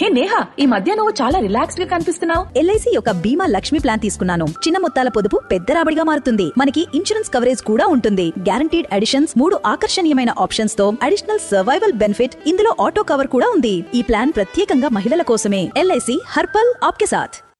హే నేహా, ఈ మధ్య నువ్వు చాలా రిలాక్స్డ్ గా కనిపిస్తున్నావు. ఎల్ఐసి యొక్క బీమా లక్ష్మి ప్లాన్ తీసుకున్నాను. చిన్న మొత్తాల పొదుపు పెద్ద రాబడిగా మారుతుంది. మనకి ఇన్సూరెన్స్ కవరేజ్ కూడా ఉంటుంది. గ్యారంటీడ్ అడిషన్స్, 3 ఆకర్షణీయమైన ఆప్షన్స్ తో అడిషనల్ సర్వైవల్ బెనిఫిట్, ఇందులో ఆటో కవర్ కూడా ఉంది. ఈ ప్లాన్ ప్రత్యేకంగా మహిళల కోసమే. ఎల్ఐసి హర్పల్ ఆప్కే సాథ్.